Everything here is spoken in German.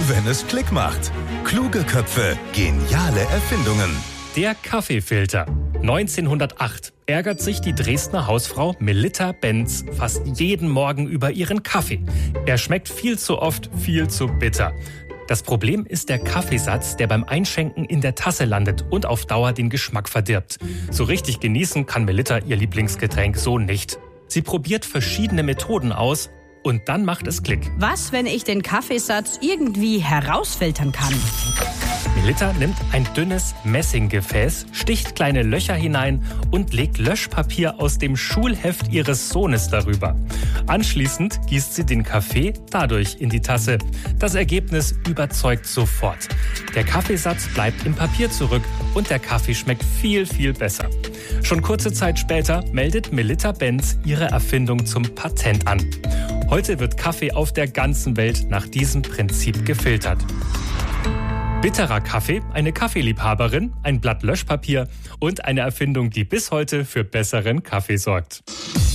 wenn es Klick macht. Kluge Köpfe, geniale Erfindungen. Der Kaffeefilter. 1908 ärgert sich die Dresdner Hausfrau Melitta Benz fast jeden Morgen über ihren Kaffee. Er schmeckt viel zu oft viel zu bitter. Das Problem ist der Kaffeesatz, der beim Einschenken in der Tasse landet und auf Dauer den Geschmack verdirbt. So richtig genießen kann Melitta ihr Lieblingsgetränk so nicht. Sie probiert verschiedene Methoden aus und dann macht es Klick. Was, wenn ich den Kaffeesatz irgendwie herausfiltern kann? Melitta nimmt ein dünnes Messinggefäß, sticht kleine Löcher hinein und legt Löschpapier aus dem Schulheft ihres Sohnes darüber. Anschließend gießt sie den Kaffee dadurch in die Tasse. Das Ergebnis überzeugt sofort. Der Kaffeesatz bleibt im Papier zurück und der Kaffee schmeckt viel, viel besser. Schon kurze Zeit später meldet Melitta Benz ihre Erfindung zum Patent an. Heute wird Kaffee auf der ganzen Welt nach diesem Prinzip gefiltert. Bitterer Kaffee, eine Kaffeeliebhaberin, ein Blatt Löschpapier und eine Erfindung, die bis heute für besseren Kaffee sorgt.